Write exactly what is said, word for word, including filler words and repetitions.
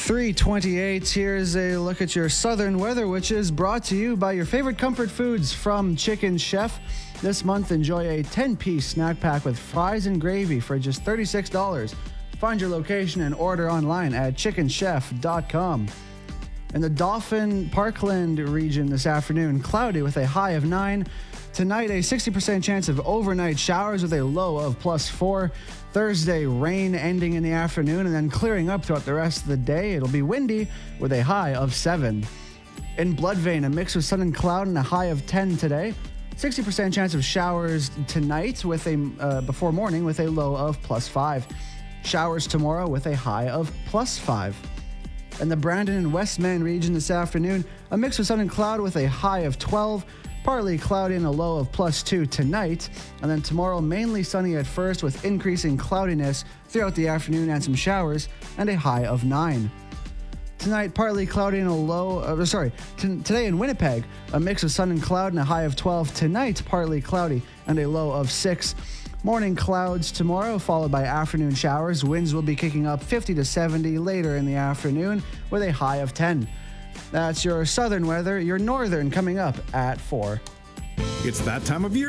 three twenty-eight. Here's a look at your southern weather, which is brought to you by your favorite comfort foods from Chicken Chef. This month, enjoy a ten-piece snack pack with fries and gravy for just thirty-six dollars. Find your location and order online at chicken chef dot com. In the Dauphin Parkland region this afternoon, cloudy with a high of nine. Tonight, a sixty percent chance of overnight showers with a low of plus four. Thursday, rain ending in the afternoon and then clearing up throughout the rest of the day. It'll be windy with a high of seven. In Bloodvein, a mix of sun and cloud and a high of ten today. sixty percent chance of showers tonight with a uh, before morning with a low of plus five. Showers tomorrow with a high of plus five. In the Brandon and Westman region this afternoon, a mix of sun and cloud with a high of twelve. Partly cloudy and a low of plus two tonight. And then tomorrow, mainly sunny at first with increasing cloudiness throughout the afternoon and some showers and a high of nine. Tonight, partly cloudy and a low, uh, sorry, t- today in Winnipeg, a mix of sun and cloud and a high of twelve. Tonight, partly cloudy and a low of six. Morning clouds tomorrow, followed by afternoon showers. Winds will be kicking up fifty to seventy later in the afternoon with a high of ten. That's your southern weather. Your northern coming up at four. It's that time of year